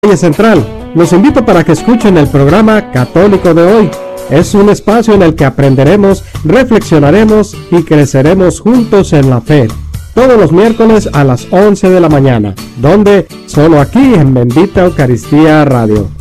Valle Central. Los invito para que escuchen el programa Católico de Hoy. Es un espacio en el que aprenderemos, reflexionaremos y creceremos juntos en la fe. Todos los miércoles a las 11 de la mañana, donde solo aquí en Bendita Eucaristía Radio.